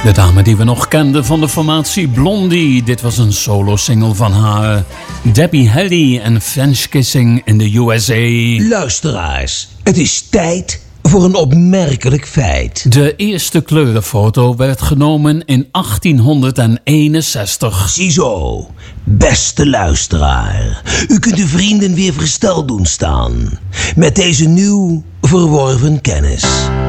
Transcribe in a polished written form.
De dame die we nog kenden van de formatie Blondie. Dit was een solo-single van haar. Debbie Harry en French Kissing in de USA. Luisteraars, het is tijd voor een opmerkelijk feit. De eerste kleurenfoto werd genomen in 1861. Ziezo, beste luisteraar. U kunt uw vrienden weer versteld doen staan. Met deze nieuw verworven kennis.